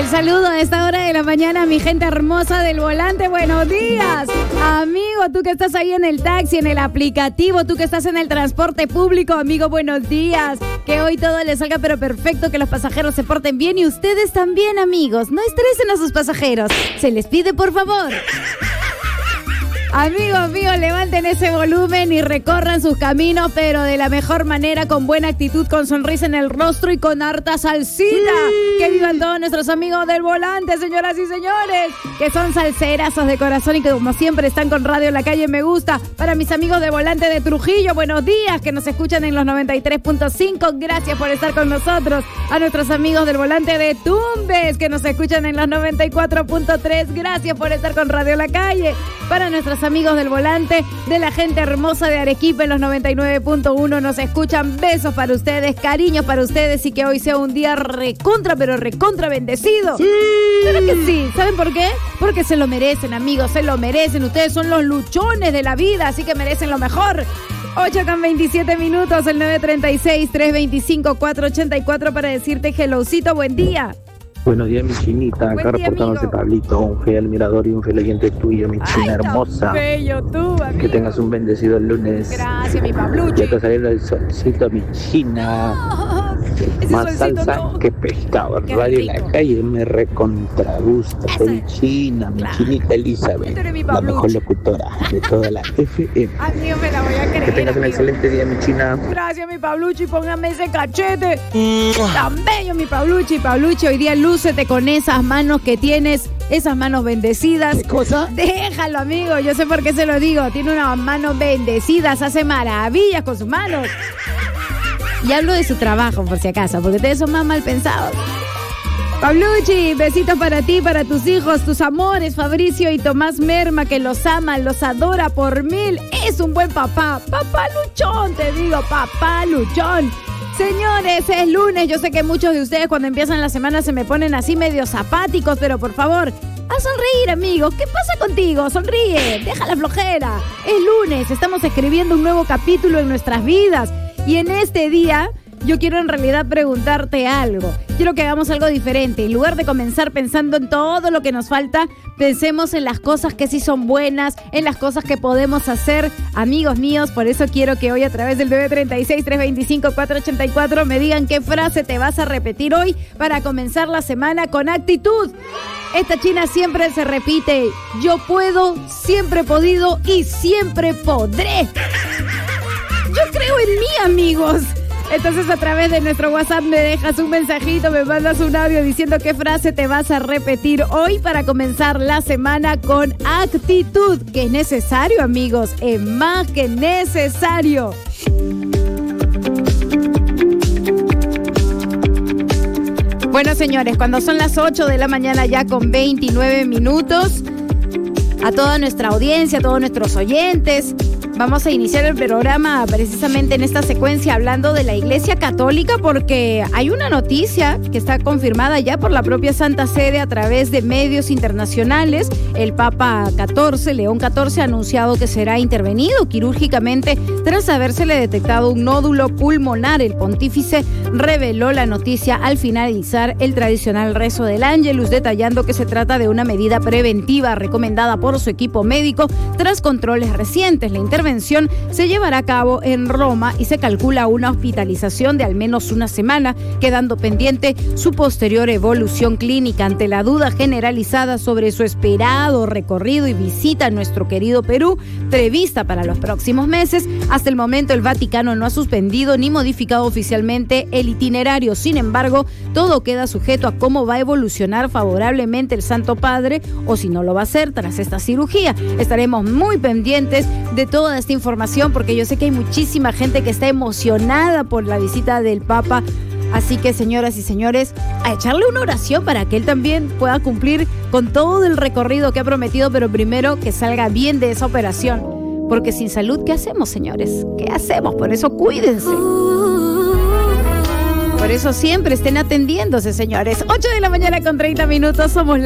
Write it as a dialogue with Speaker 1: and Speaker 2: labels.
Speaker 1: El saludo a esta hora de la mañana, mi gente hermosa del volante. Buenos días, amigo, tú que estás ahí en el taxi, en el aplicativo, tú que estás en el transporte público, amigo, buenos días. Que hoy todo les salga pero perfecto, que los pasajeros se porten bien y ustedes también, amigos. No estresen a sus pasajeros. Se les pide, por favor. Amigos míos, levanten ese volumen y recorran sus caminos, pero de la mejor manera, con buena actitud, con sonrisa en el rostro y con harta salsita. Sí. Que vivan todos nuestros amigos del volante, señoras y señores, que son salserazos de corazón y que como siempre están con Radio La Calle Me Gusta. Para mis amigos de volante de Trujillo, buenos días, que nos escuchan en los 93.5. Gracias por estar con nosotros. A nuestros amigos del volante de Tumbes, que nos escuchan en los 94.3. Gracias por estar con Radio La Calle. Para nuestros amigos del volante de la gente hermosa de Arequipa en los 99.1 nos escuchan. Besos para ustedes, cariños para ustedes y que hoy sea un día recontra, pero recontra bendecido. Sí. Claro que sí. ¿Saben por qué? Porque se lo merecen, amigos, se lo merecen. Ustedes son los luchones de la vida, así que merecen lo mejor. 8:27 minutos, el 936-325-484 para decirte hellocito, buen día.
Speaker 2: Buenos días, mi chinita. Acá reportándose Pablito, un fiel admirador y un fiel oyente tuyo, mi china hermosa.
Speaker 1: Bello tú, amigo.
Speaker 2: Que tengas un bendecido lunes.
Speaker 1: Gracias, mi Pabluchi.
Speaker 2: Ya está saliendo el solcito, mi china. Más salsa no. Que pescado. Qué Radio rico. La Calle me recontragusta. Mi china, mi chinita Elizabeth. La mejor locutora de toda la FM.
Speaker 1: Amigo, me la voy a creer.
Speaker 2: Que tengas un excelente día, mi china.
Speaker 1: Gracias, mi Pabluchi. Póngame ese cachete. Tan bello, mi Pabluchi. Pabluchi, hoy día lúcete con esas manos que tienes, esas manos bendecidas.
Speaker 2: ¿Qué cosa?
Speaker 1: Déjalo, amigo, yo sé por qué se lo digo. Tiene unas manos bendecidas, hace maravillas con sus manos. Y hablo de su trabajo, por si acaso, porque ustedes son más mal pensados. Pabluchi, besitos para ti, para tus hijos, tus amores, Fabricio y Tomás Merma, que los ama, los adora por mil. Es un buen papá. Papá luchón, te digo, papá luchón. Señores, es lunes. Yo sé que muchos de ustedes cuando empiezan la semana se me ponen así medio zapáticos, pero por favor, a sonreír, amigos. ¿Qué pasa contigo? Sonríe, deja la flojera. Es lunes, estamos escribiendo un nuevo capítulo en nuestras vidas. Y en este día, yo quiero en realidad preguntarte algo. Quiero que hagamos algo diferente. En lugar de comenzar pensando en todo lo que nos falta, pensemos en las cosas que sí son buenas, en las cosas que podemos hacer. Amigos míos, por eso quiero que hoy a través del 936-325-484 me digan qué frase te vas a repetir hoy para comenzar la semana con actitud. Esta china siempre se repite: yo puedo, siempre he podido y siempre podré. Yo creo en mí, amigos. Entonces a través de nuestro WhatsApp me dejas un mensajito, me mandas un audio diciendo qué frase te vas a repetir hoy para comenzar la semana con actitud, que es necesario, amigos, es más que necesario. Bueno, señores, cuando son las 8 de la mañana ya con 29 minutos, a toda nuestra audiencia, a todos nuestros oyentes, vamos a iniciar el programa precisamente en esta secuencia hablando de la Iglesia Católica, porque hay una noticia que está confirmada ya por la propia Santa Sede a través de medios internacionales. El Papa León XIV, ha anunciado que será intervenido quirúrgicamente tras habérsele detectado un nódulo pulmonar. El pontífice reveló la noticia al finalizar el tradicional rezo del Ángelus, detallando que se trata de una medida preventiva recomendada por su equipo médico tras controles recientes. La intervención se llevará a cabo en Roma y se calcula una hospitalización de al menos una semana, quedando pendiente su posterior evolución clínica. Ante la duda generalizada sobre su esperado recorrido y visita a nuestro querido Perú, prevista para los próximos meses, hasta el momento el Vaticano no ha suspendido ni modificado oficialmente el itinerario. Sin embargo, todo queda sujeto a cómo va a evolucionar favorablemente el Santo Padre o si no lo va a hacer tras esta cirugía. Estaremos muy pendientes de toda esta información porque yo sé que hay muchísima gente que está emocionada por la visita del Papa. Así que, señoras y señores, a echarle una oración para que él también pueda cumplir con todo el recorrido que ha prometido, pero primero que salga bien de esa operación. Porque sin salud, ¿qué hacemos, señores? ¿Qué hacemos? Por eso cuídense. Por eso siempre estén atendiéndose, señores. 8 de la mañana con 30 minutos, somos